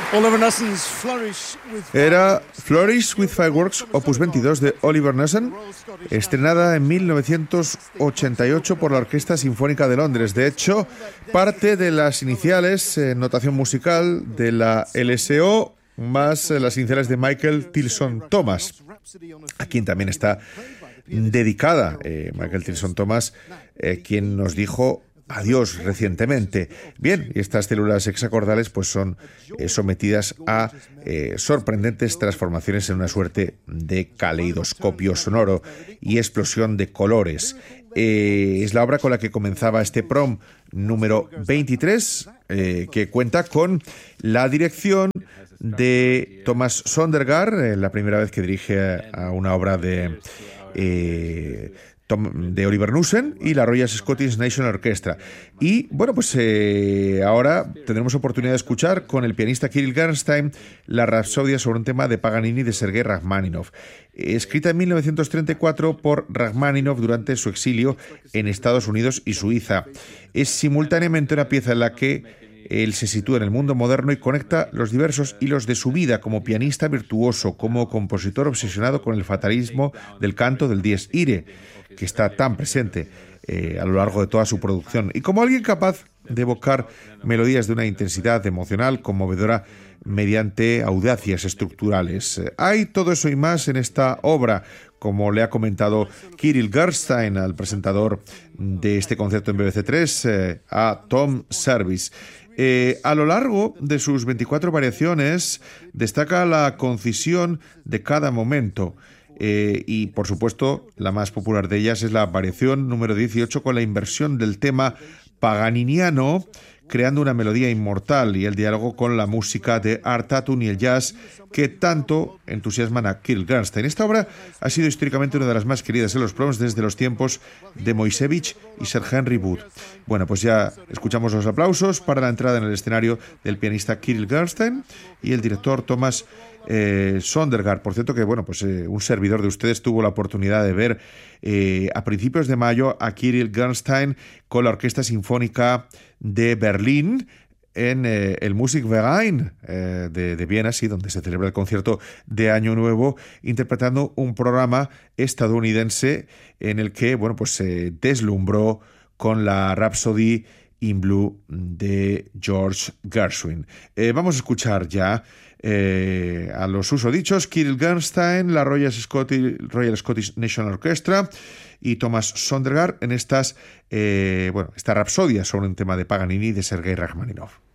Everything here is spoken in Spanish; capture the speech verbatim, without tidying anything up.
Era Flourish with Fireworks, opus veintidós de Oliver Knussen, estrenada en mil novecientos ochenta y ocho por la Orquesta Sinfónica de Londres. De hecho, parte de las iniciales en notación musical de la L S O, más las iniciales de Michael Tilson Thomas, a quien también está dedicada eh, Michael Tilson Thomas, eh, quien nos dijo adiós recientemente. Bien, y estas células hexacordales pues son eh, sometidas a eh, sorprendentes transformaciones en una suerte de caleidoscopio sonoro y explosión de colores. Eh, es la obra con la que comenzaba este prom número veintitrés, eh, que cuenta con la dirección de Thomas Sondergaard, eh, la primera vez que dirige a una obra de eh, de Oliver Knussen, y la Royal Scottish National Orchestra. Y bueno, pues eh, ahora tendremos oportunidad de escuchar con el pianista Kirill Bernstein la rapsodia sobre un tema de Paganini de Sergei Rachmaninoff, escrita en mil novecientos treinta y cuatro por Rachmaninoff durante su exilio en Estados Unidos y Suiza. Es simultáneamente una pieza en la que él se sitúa en el mundo moderno y conecta los diversos hilos de su vida como pianista virtuoso, como compositor obsesionado con el fatalismo del canto del dies irae, que está tan presente eh, a lo largo de toda su producción, y como alguien capaz de evocar melodías de una intensidad emocional conmovedora mediante audacias estructurales. Hay todo eso y más en esta obra, como le ha comentado Kirill Bernstein al presentador de este concierto en B B C tres, eh, a Tom Service. Eh, a lo largo de sus veinticuatro variaciones destaca la concisión de cada momento. Eh, y, por supuesto, la más popular de ellas es la variación número dieciocho, con la inversión del tema paganiniano, creando una melodía inmortal, y el diálogo con la música de Art Tatum y el jazz que tanto entusiasman a Kirill Bernstein. Esta obra ha sido históricamente una de las más queridas en los proms desde los tiempos de Moisevich y Sir Henry Wood. Bueno, pues ya escuchamos los aplausos para la entrada en el escenario del pianista Kirill Bernstein y el director Thomas Eh, Sondergaard. Por cierto que, bueno, pues eh, un servidor de ustedes tuvo la oportunidad de ver eh, a principios de mayo a Kirill Bernstein con la Orquesta Sinfónica de Berlín en eh, el Musikverein eh, de, de Viena, sí, donde se celebra el concierto de Año Nuevo, interpretando un programa estadounidense en el que, bueno, pues se deslumbró con la Rhapsody in Blue de George Gershwin. Eh, vamos a escuchar ya Eh, a los usodichos Kirill Bernstein, la Royal Scottish, Royal Scottish National Orchestra y Thomas Sondergaard en estas, eh, bueno, esta rapsodia sobre un tema de Paganini de Sergei Rachmaninoff.